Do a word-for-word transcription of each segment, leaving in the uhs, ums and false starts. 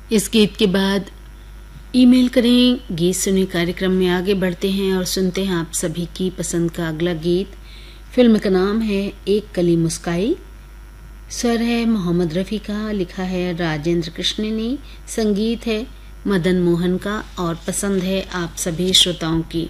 इस गीत के बाद ईमेल करें, गीत सुने कार्यक्रम में आगे बढ़ते हैं और सुनते हैं आप सभी की पसंद का अगला गीत। फिल्म का नाम है एक कली मुस्काई, स्वर है मोहम्मद रफ़ी का, लिखा है राजेंद्र कृष्ण ने, संगीत है मदन मोहन का और पसंद है आप सभी श्रोताओं की।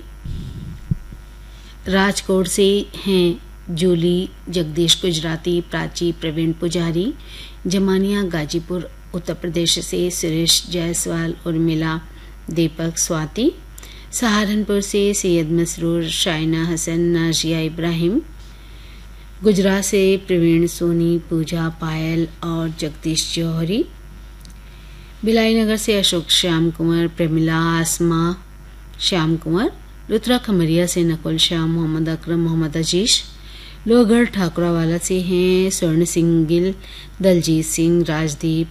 राजकोट से हैं जूली, जगदीश गुजराती, प्राची, प्रवीण पुजारी, जमानिया गाजीपुर उत्तर प्रदेश से सुरेश जायसवाल, उर्मिला, दीपक, स्वाति, सहारनपुर से सैयद मसरूर, शाइना हसन, नाजिया इब्राहिम, गुजरात से प्रवीण, सोनी, पूजा, पायल और जगदीश जौहरी, भिलाई नगर से अशोक श्याम कुंवर, प्रेमिला, आसमा श्याम कुंवर, लुथरा खमरिया से नकुल श्याम, मोहम्मद अकरम, मोहम्मद अजीश, लोहगढ़ ठाकुरावाला से हैं स्वर्ण सिंह गिल, दलजीत सिंह, राजदीप,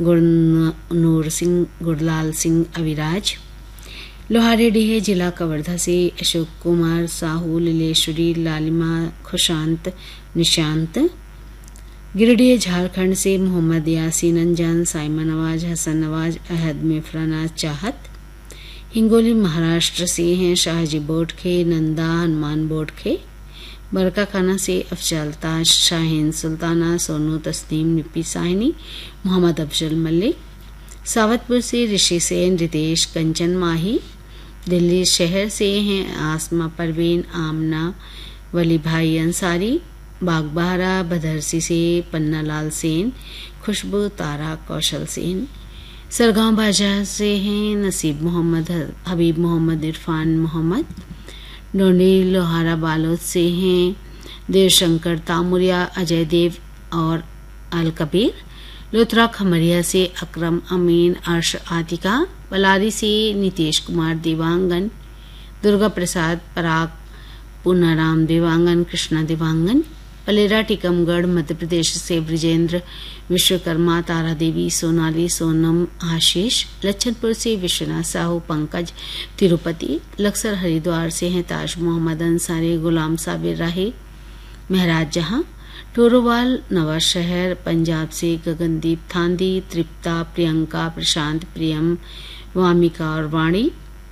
गुरनूर सिंह, गुरलाल सिंह, अविराज, लोहारेडीह जिला कवर्धा से अशोक कुमार साहू, लीलेश्वरी, लालिमा, खुशांत, निशांत, गिरिडीह झारखंड से मोहम्मद यासीन अंजान, साइमा नवाज, हसन नवाज, अहद मिफ्रानाज, चाहत, हिंगोली महाराष्ट्र से हैं शाहजी बोटखे, नंदा, हनुमान बोटखे, बरका खाना से अफजल ताज, शाहीन सुल्ताना, सोनू, तस्नीम, निप्पी साहिनी, मोहम्मद अफजल मलिक, सावतपुर से ऋषि सेन, रितेश, कंचन माही, दिल्ली शहर से हैं आसमा परवीन, आमना, वली भाई अंसारी, बागबाहरा बदरसी से पन्ना लाल सेन, खुशबू, तारा, कौशल सेन, सरगांव बाजार से हैं नसीब मोहम्मद, हबीब मोहम्मद, इरफान मोहम्मद, डोंडी लोहारा बालोद से हैं देवशंकर तामुरिया, अजय देव और अल कबीर, लोथरा खमरिया से अकरम अमीन, अर्श आतिका, बलारी से नीतीश कुमार दिवांगन, दुर्गा प्रसाद, पराग, पूनाराम दिवांगन, कृष्णा दिवांगन, पलेरा टीकमगढ़ मध्य प्रदेश से ब्रिजेंद्र, विश्वकर्मा, तारा देवी, सोनाली, सोनम, आशीष, लच्छनपुर से विश्वनाथ साहू, पंकज, तिरुपति, लक्सर हरिद्वार से हैं ताज मोहम्मद अंसारी, गुलाम साबिर राही, महराज जहां, टोरोवाल नवाज शहर पंजाब से गगनदीप थांदी, तृप्ता, प्रियंका, प्रशांत, प्रियम, वामिका और वाणी,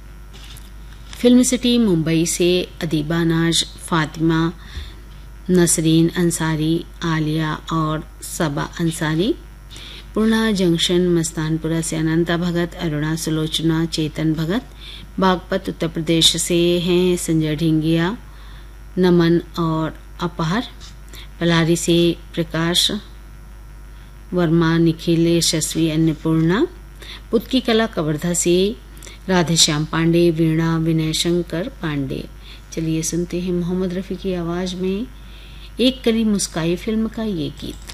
फिल्म सिटी मुंबई से अदीबा नाज, फातिमा, नसरीन अंसारी, आलिया और सबा अंसारी, पूर्णा जंक्शन मस्तानपुरा से अनंता भगत, अरुणा सुलोचना, चेतन भगत, बागपत उत्तर प्रदेश से हैं संजय ढिंगिया, नमन और अपहर, पलारी से प्रकाश वर्मा, निखिल, यशस्वी, अन्नपूर्णा, पुतकी कला कवर्धा से राधेश्याम पांडे, वीणा, विनय शंकर पांडे। चलिए सुनते हैं मोहम्मद रफ़ी की आवाज़ में एक कली मुस्काई फिल्म का ये गीत।